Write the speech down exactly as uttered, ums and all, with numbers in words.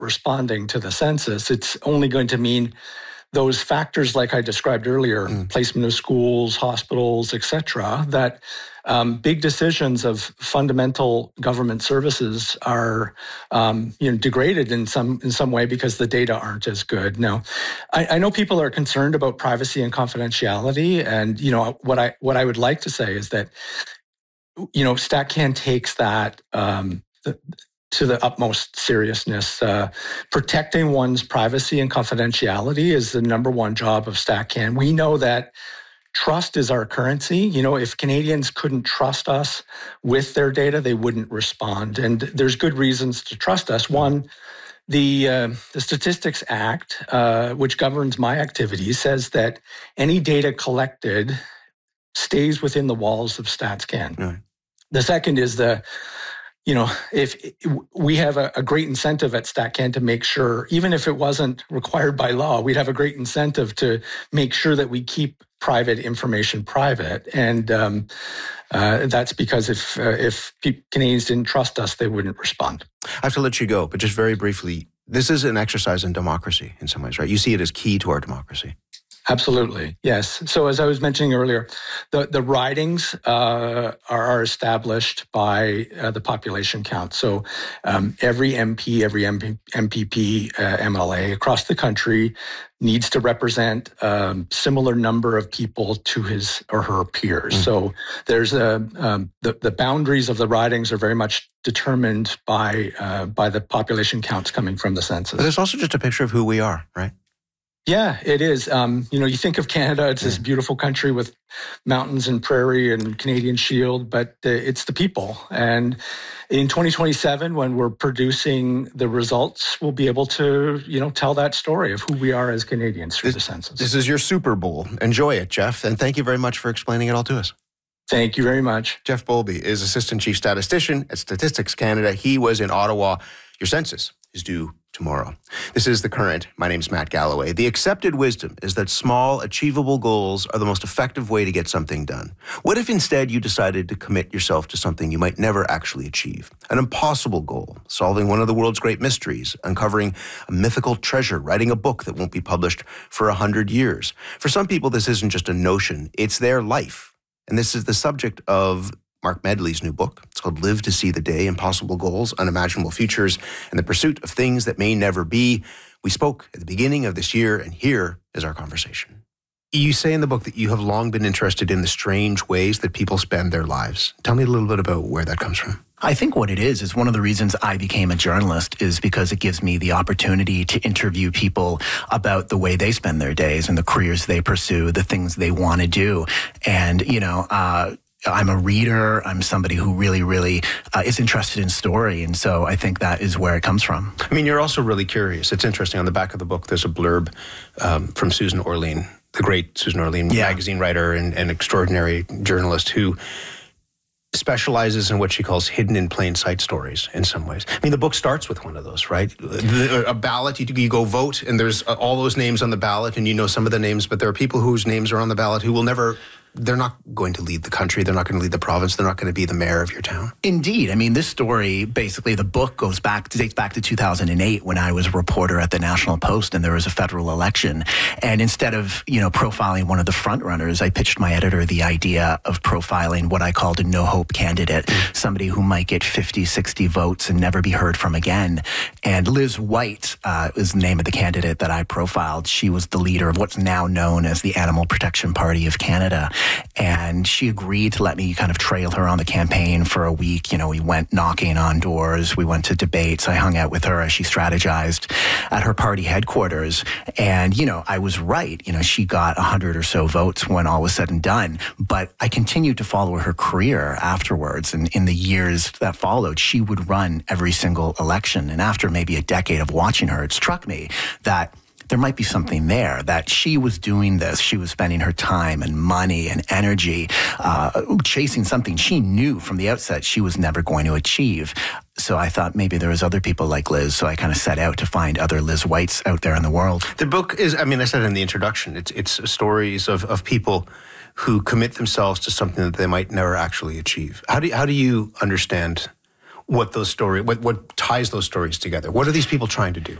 responding to the census, it's only going to mean those factors like I described earlier, mm. placement of schools, hospitals, et cetera, that um, big decisions of fundamental government services are um, you know, degraded in some in some way because the data aren't as good. Now, I, I know people are concerned about privacy and confidentiality, and you know what I what I would like to say is that you know StatCan takes that um, the, to the utmost seriousness. Uh, protecting one's privacy and confidentiality is the number one job of StatCan. We know that trust is our currency. You know, if Canadians couldn't trust us with their data, they wouldn't respond. And there's good reasons to trust us. One, the uh, the Statistics Act, uh, which governs my activities, says that any data collected stays within the walls of StatsCan. Right. The second is the You know, if we have a, a great incentive at StatCan to make sure, even if it wasn't required by law, we'd have a great incentive to make sure that we keep private information private. And um, uh, that's because if uh, if Canadians didn't trust us, they wouldn't respond. I have to let you go, but just very briefly, this is an exercise in democracy in some ways, right? You see it as key to our democracy. Absolutely, yes. So as I was mentioning earlier, the, the ridings uh, are, are established by uh, the population count. So um, every M P, every M P, M P P, uh, M L A across the country needs to represent a um, similar number of people to his or her peers. Mm-hmm. So there's a um, the, the boundaries of the ridings are very much determined by uh, by the population counts coming from the census. But there's also just a picture of who we are, right? Yeah, it is. Um, you know, you think of Canada, it's yeah. this beautiful country with mountains and prairie and Canadian Shield, but uh, it's the people. And in twenty twenty-seven, when we're producing the results, we'll be able to, you know, tell that story of who we are as Canadians through this, the census. This is your Super Bowl. Enjoy it, Jeff. And thank you very much for explaining it all to us. Thank you very much. Jeff Bowlby is Assistant Chief Statistician at Statistics Canada. He was in Ottawa. Your census is due tomorrow. This is The Current. My name is Matt Galloway. The accepted wisdom is that small, achievable goals are the most effective way to get something done. What if instead you decided to commit yourself to something you might never actually achieve? An impossible goal, solving one of the world's great mysteries, uncovering a mythical treasure, writing a book that won't be published for a hundred years. For some people, this isn't just a notion, it's their life. And this is the subject of Mark Medley's new book. It's called Live to See the Day, Impossible Goals, Unimaginable Futures, and the Pursuit of Things That May Never Be. We spoke at the beginning of this year, and here is our conversation. You say in the book that you have long been interested in the strange ways that people spend their lives. Tell me a little bit about where that comes from. I think what it is, is one of the reasons I became a journalist is because it gives me the opportunity to interview people about the way they spend their days and the careers they pursue, the things they want to do. And, you know, uh, I'm a reader. I'm somebody who really, really uh, is interested in story. And so I think that is where it comes from. I mean, you're also really curious. It's interesting. On the back of the book, there's a blurb um, from Susan Orlean, the great Susan Orlean, yeah. magazine writer and, and extraordinary journalist who specializes in what she calls hidden in plain sight stories in some ways. I mean, the book starts with one of those, right? The, a ballot, you, you go vote, and there's all those names on the ballot, and you know some of the names, but there are people whose names are on the ballot who will never... They're not going to lead the country. They're not going to lead the province. They're not going to be the mayor of your town. Indeed. I mean, this story, basically, the book goes back, dates back to two thousand eight when I was a reporter at the National Post and there was a federal election. And instead of, you know, profiling one of the front runners, I pitched my editor the idea of profiling what I called a no-hope candidate, mm. somebody who might get fifty, sixty votes and never be heard from again. And Liz White uh, is the name of the candidate that I profiled. She was the leader of what's now known as the Animal Protection Party of Canada. And she agreed to let me kind of trail her on the campaign for a week. You know, we went knocking on doors. We went to debates. I hung out with her as she strategized at her party headquarters. And, you know, I was right. You know, she got a hundred or so votes when all was said and done. But I continued to follow her career afterwards. And in the years that followed, she would run every single election. And after maybe a decade of watching her, it struck me that there might be something there, that she was doing this. She was spending her time and money and energy uh, chasing something she knew from the outset she was never going to achieve. So I thought maybe there was other people like Liz. So I kind of set out to find other Liz Whites out there in the world. The book is, I mean, I said in the introduction, it's it's stories of, of people who commit themselves to something that they might never actually achieve. How do you, how do you understand what those story, what, what ties those stories together? What are these people trying to do?